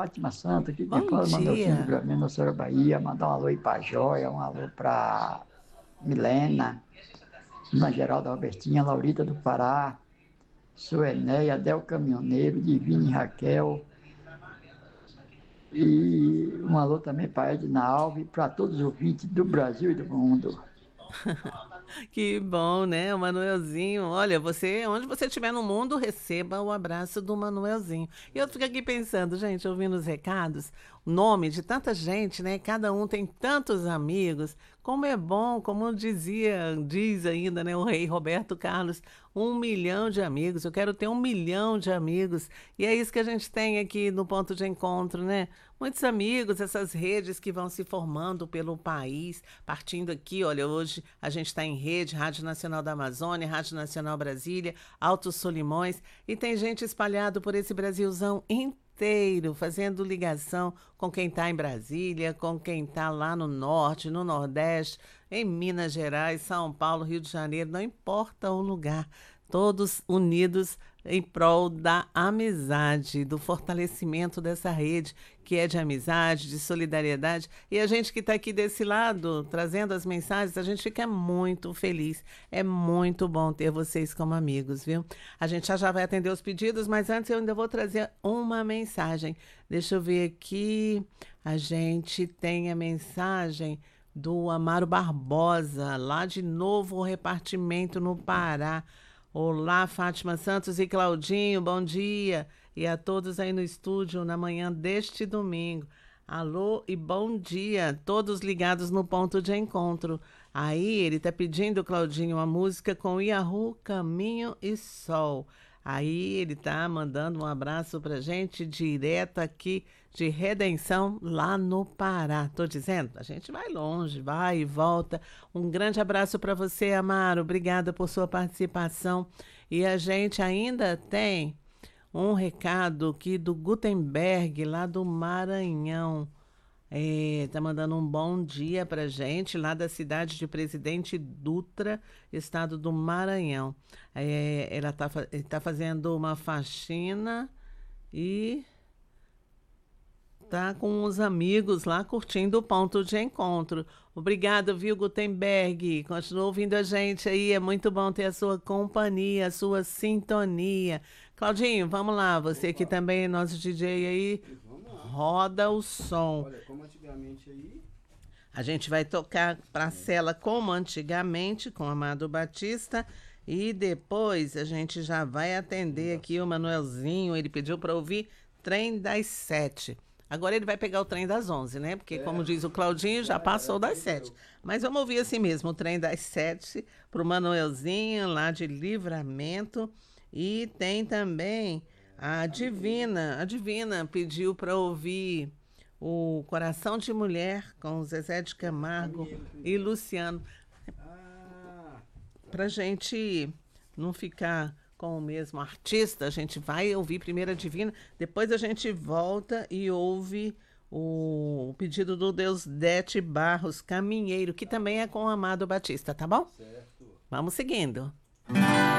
Fátima Santa, aqui quem Bom fala, Manuelzinho do dia. Gramíneo, Nossa Senhora Bahia, mandar um alô aí pra Joia, um alô pra Milena, Dona Geralda Robertinha, Laurita do Pará, Suenéia, Del Caminhoneiro, Divine e Raquel, e um alô também para Edna Alves, para todos os ouvintes do Brasil e do mundo. Que bom, né? O Manuelzinho. Olha, você, onde você estiver no mundo, receba o abraço do Manuelzinho. E eu fico aqui pensando, gente, ouvindo os recados, o nome de tanta gente, né? Cada um tem tantos amigos. Como é bom, como diz ainda, né, o rei Roberto Carlos, 1 milhão de amigos. Eu quero ter 1 milhão de amigos. E é isso que a gente tem aqui no ponto de encontro, né? Muitos amigos, essas redes que vão se formando pelo país, partindo aqui, olha, hoje a gente está em rede, Rádio Nacional da Amazônia, Rádio Nacional Brasília, Altos Solimões, e tem gente espalhado por esse Brasilzão inteiro, fazendo ligação com quem está em Brasília, com quem está lá no norte, no nordeste, em Minas Gerais, São Paulo, Rio de Janeiro, não importa o lugar, todos unidos em prol da amizade, do fortalecimento dessa rede que é de amizade, de solidariedade. E a gente que está aqui desse lado, trazendo as mensagens, a gente fica muito feliz. É muito bom ter vocês como amigos, viu? A gente já vai atender os pedidos, mas antes eu ainda vou trazer uma mensagem. Deixa eu ver aqui. A gente tem a mensagem do Amaro Barbosa, lá de Novo Repartimento, no Pará. Olá, Fátima Santos e Claudinho, bom dia. E a todos aí no estúdio na manhã deste domingo. Alô e bom dia, todos ligados no ponto de encontro. Aí ele tá pedindo, Claudinho, uma música com Yahoo, Caminho e Sol. Aí ele tá mandando um abraço pra gente direto aqui de Redenção, lá no Pará. Tô dizendo, a gente vai longe, vai e volta. Um grande abraço para você, Amaro. Obrigada por sua participação. E a gente ainda tem um recado aqui do Gutenberg, lá do Maranhão. Tá mandando um bom dia pra gente, lá da cidade de Presidente Dutra, estado do Maranhão. Ela tá fazendo uma faxina e tá com os amigos lá curtindo o ponto de encontro. Obrigado, viu, Gutenberg? Continua ouvindo a gente aí. É muito bom ter a sua companhia, a sua sintonia. Claudinho, vamos lá. Você que Opa, também é nosso DJ aí, e vamos lá. roda o som. Olha, como antigamente aí. A gente vai tocar Pracela como antigamente, com Amado Batista. E depois a gente já vai atender aqui o Manuelzinho. Ele pediu para ouvir Trem das 7. Agora ele vai pegar o trem das 11, né? Porque, como diz o Claudinho, já passou das 7. Mas vamos ouvir assim mesmo, o trem das 7 para o Manuelzinho, lá de Livramento. E tem também a Divina. A Divina pediu para ouvir o Coração de Mulher com Zezé de Camargo e Luciano. Ah, Para gente não ficar com o mesmo artista, a gente vai ouvir primeiro a Divina, depois a gente volta e ouve o pedido do Deus Dete Barros, Caminheiro, que também é com o Amado Batista, tá bom? certo. Vamos seguindo.